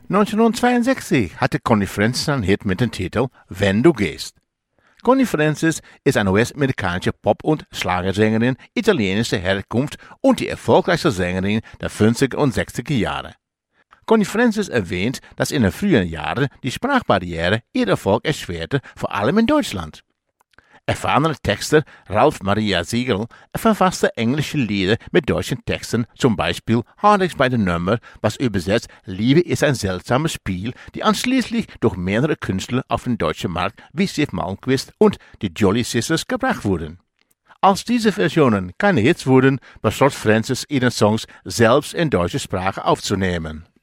1962 hatte Connie Francis einen Hit mit dem Titel Wenn du gehst. Connie Francis ist eine US-amerikanische Pop- und Schlagersängerin italienischer Herkunft und die erfolgreichste Sängerin der 50er und 60er Jahre. Connie Francis erwähnt, dass in den frühen Jahren die Sprachbarriere ihr Erfolg erschwerte, vor allem in Deutschland. Erfahrener Texter Ralph Maria Siegel verfasste englische Lieder mit deutschen Texten, zum Beispiel Harnigs bei der Nummer, was übersetzt Liebe ist ein seltsames Spiel, die anschließend durch mehrere Künstler auf den deutschen Markt wie Siw Malmkvist und die Jolly Sisters gebracht wurden. Als diese Versionen keine Hits wurden, beschloss Francis, ihre Songs selbst in deutscher Sprache aufzunehmen.